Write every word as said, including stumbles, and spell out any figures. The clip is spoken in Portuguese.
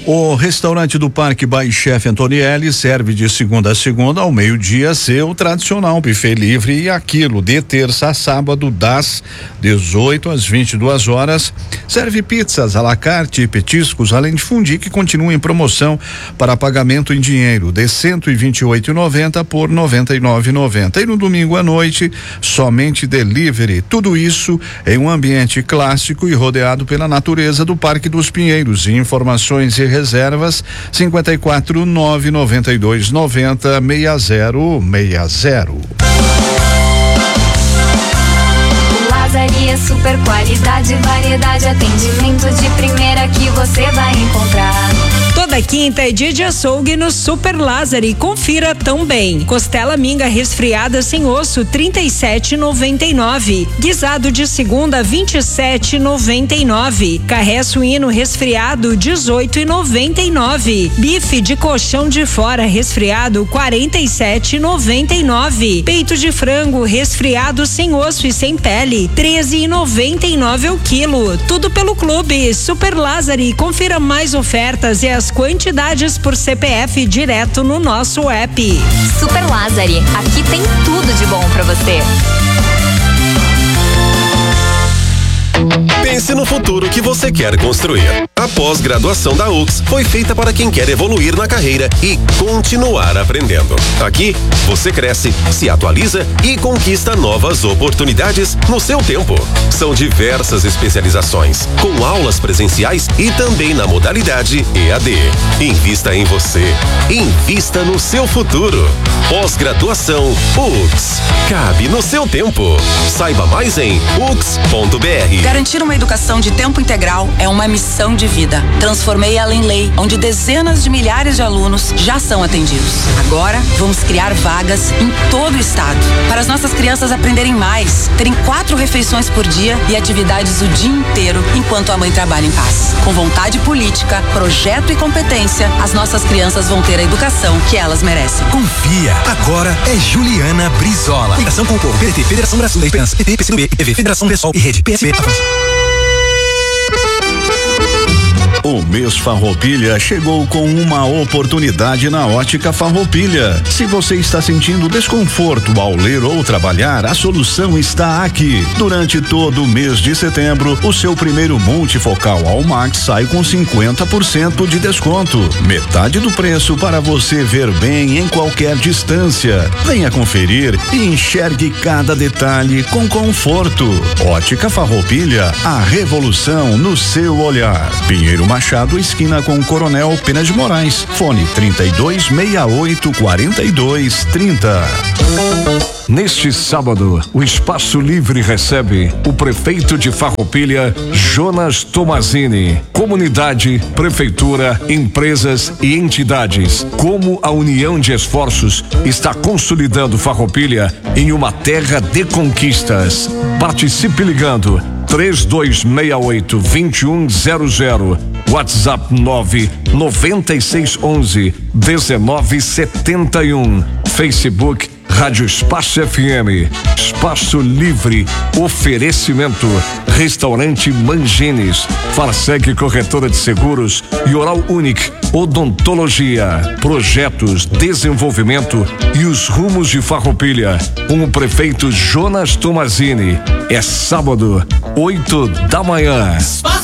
O restaurante do Parque by Chef Antonielli serve de segunda a segunda ao meio-dia seu tradicional buffet livre e aquilo de terça a sábado das dezoito às vinte e duas horas. Serve pizzas à la carte e petiscos, além de fundi que continua em promoção para pagamento em dinheiro de cento e vinte e oito reais e noventa centavos por noventa e nove reais e noventa centavos. E no domingo à noite, somente delivery. Tudo isso em um ambiente clássico e rodeado pela natureza do Parque dos Pinheiros. Informações e reservas cinquenta e quatro, nove noventa e dois, noventa, sessenta, sessenta, sessenta. Lazaria, super qualidade, variedade, atendimento de primeira que você vai encontrar. Toda quinta é dia de açougue no Super Lázari. Confira também. Costela minga resfriada sem osso, trinta e sete reais e noventa e nove centavos. Guisado de segunda, vinte e sete reais e noventa e nove centavos. Carré suíno resfriado, dezoito reais e noventa e nove centavos. Bife de colchão de fora resfriado, quarenta e sete reais e noventa e nove centavos. Peito de frango resfriado sem osso e sem pele, treze reais e noventa e nove centavos o quilo. Tudo pelo Clube Super Lázari. Confira mais ofertas e as quantidades por C P F direto no nosso app. Super Lázari, aqui tem tudo de bom pra você. Pense no futuro que você quer construir. A pós-graduação da U X foi feita para quem quer evoluir na carreira e continuar aprendendo. Aqui, você cresce, se atualiza e conquista novas oportunidades no seu tempo. São diversas especializações, com aulas presenciais e também na modalidade E A D. Invista em você. Invista no seu futuro. Pós-graduação U X. Cabe no seu tempo. Saiba mais em u x ponto b r. Garantir uma educação de tempo integral é uma missão de vida. Transformei ela em lei, onde dezenas de milhares de alunos já são atendidos. Agora, vamos criar vagas em todo o estado, para as nossas crianças aprenderem mais, terem quatro refeições por dia e atividades o dia inteiro, enquanto a mãe trabalha em paz. Com vontade política, projeto e competência, as nossas crianças vão ter a educação que elas merecem. Confia, agora é Juliana Brizola. Ligação com o povo. P D T, Federação Brasil da Esperança, P T, P C do B, T V, Federação Pessoal e Rede P S B. O mês Farroupilha chegou com uma oportunidade na Ótica Farroupilha. Se você está sentindo desconforto ao ler ou trabalhar, a solução está aqui. Durante todo o mês de setembro, o seu primeiro multifocal Almax sai com cinquenta por cento de desconto. Metade do preço para você ver bem em qualquer distância. Venha conferir e enxergue cada detalhe com conforto. Ótica Farroupilha, a revolução no seu olhar. Pinheiro Machado, esquina com Coronel Pena de Moraes. Fone trinta e dois, sessenta e oito, quarenta e dois, trinta. Neste sábado, o Espaço Livre recebe o prefeito de Farroupilha, Jonas Tomazini. Comunidade, prefeitura, empresas e entidades. Como a união de esforços está consolidando Farroupilha em uma terra de conquistas. Participe ligando três dois seis oito, dois um zero zero. WhatsApp nove nove seis um um, um nove sete um. Facebook Rádio Espaço F M. Espaço Livre. Oferecimento Restaurante Mangines, Farsec Corretora de Seguros e Oral Unique Odontologia. Projetos, desenvolvimento e os rumos de Farroupilha com o prefeito Jonas Tomazini. É sábado, oito da manhã.